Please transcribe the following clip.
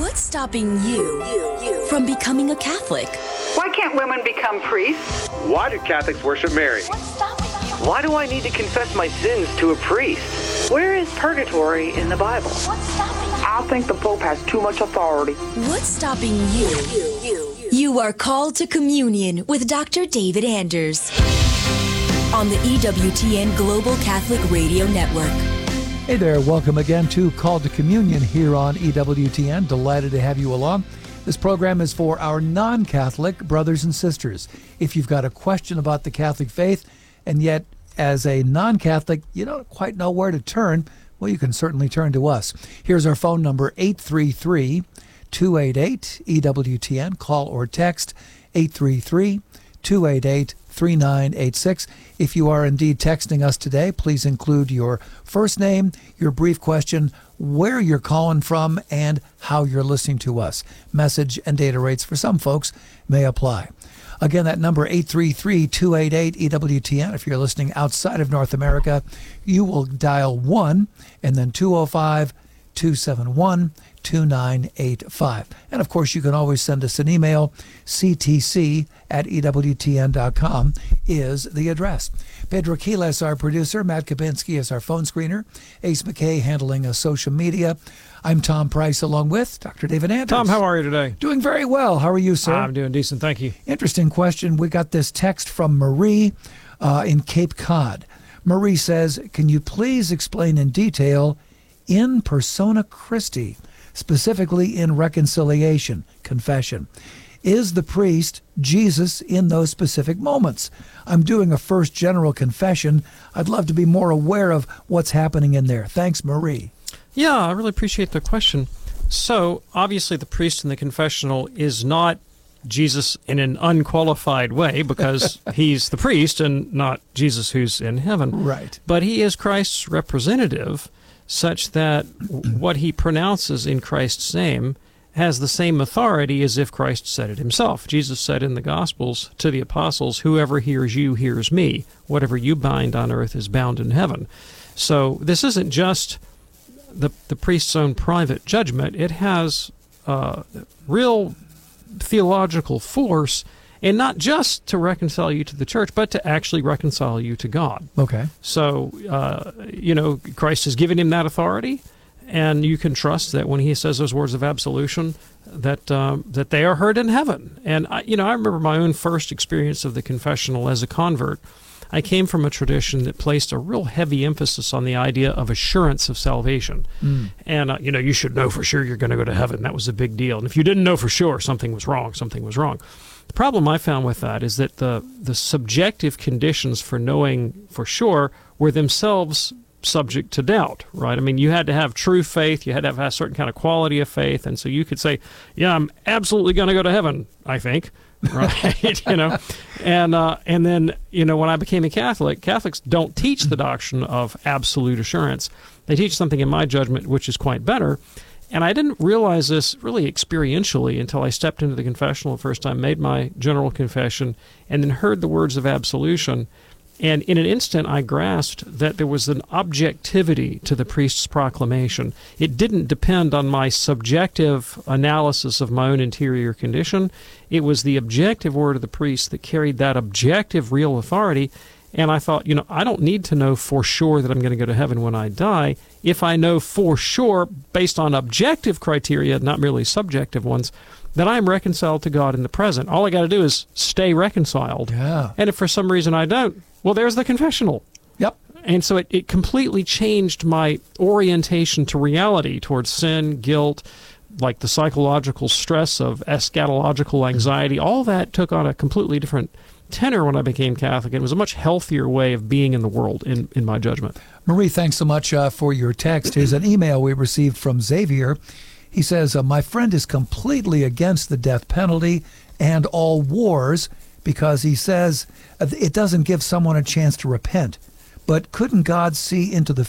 What's stopping you from becoming a Catholic? Why can't women become priests? Why do Catholics worship Mary? What's stopping you? Why do I need to confess my sins to a priest? Where is purgatory in the Bible? What's stopping you? I think the Pope has too much authority. What's stopping you? You are called to communion with Dr. David Anders on the EWTN Global Catholic Radio Network. Hey there, welcome again to Called to Communion here on EWTN. Delighted to have you along. This program is for our non-Catholic brothers and sisters. If you've got a question about the Catholic faith, and yet as a non-Catholic, you don't quite know where to turn, well, you can certainly turn to us. Here's our phone number, 833-288-EWTN. Call or text 833-288-3986. If you are indeed texting us today, please include your first name, your brief question, where you're calling from, and how you're listening to us. Message and data rates for some folks may apply. Again, that number, 833-288-EWTN. If you're listening outside of North America, you will dial 1 and then 205-271-2985. And, of course, you can always send us an email. ctc@ewtn.com is the address. Pedro Quiles, our producer. Matt Kabinski is our phone screener. Ace McKay handling social media. I'm Tom Price along with Dr. David Anders. Tom, how are you today? Doing very well. How are you, sir? I'm doing decent, thank you. Interesting question. We got this text from Marie in Cape Cod. Marie says, can you please explain in detail in persona Christi, specifically in reconciliation, confession? Is the priest Jesus in those specific moments? I'm doing a first general confession. I'd love to be more aware of what's happening in there. Thanks, Marie. Yeah, I really appreciate the question. So, obviously, the priest in the confessional is not Jesus in an unqualified way because he's the priest and not Jesus who's in heaven. Right. But he is Christ's representative such that what he pronounces in Christ's name has the same authority as if Christ said it himself. Jesus said in the Gospels to the apostles, whoever hears you hears me. Whatever you bind on earth is bound in heaven. So this isn't just the priest's own private judgment. It has real theological force, and not just to reconcile you to the church, but to actually reconcile you to God. Okay. So, Christ has given him that authority, and you can trust that when he says those words of absolution, that they are heard in heaven. And, I remember my own first experience of the confessional as a convert. I came from a tradition that placed a real heavy emphasis on the idea of assurance of salvation. And, you should know for sure you're going to go to heaven. That was a big deal. And if you didn't know for sure, something was wrong. The problem I found with that is that the subjective conditions for knowing for sure were themselves subject to doubt, right? I mean, you had to have true faith. You had to have a certain kind of quality of faith. And so you could say, yeah, I'm absolutely going to go to heaven, I think. Right, and then, when I became a Catholic, Catholics don't teach the doctrine of absolute assurance. They teach something in my judgment which is quite better. And I didn't realize this really experientially until I stepped into the confessional the first time, made my general confession, and then heard the words of absolution. And in an instant, I grasped that there was an objectivity to the priest's proclamation. It didn't depend on my subjective analysis of my own interior condition. It was the objective word of the priest that carried that objective real authority. And I thought, I don't need to know for sure that I'm going to go to heaven when I die. If I know for sure, based on objective criteria, not merely subjective ones, that I'm reconciled to God in the present. All I got to do is stay reconciled. Yeah. And if for some reason I don't, well, there's the confessional. Yep. And so it completely changed my orientation to reality towards sin, guilt, like the psychological stress of eschatological anxiety. All that took on a completely different tenor when I became Catholic. It was a much healthier way of being in the world, in my judgment. Marie, thanks so much for your text. Here's an email we received from Xavier. He says, my friend is completely against the death penalty and all wars because he says it doesn't give someone a chance to repent. But couldn't God see into the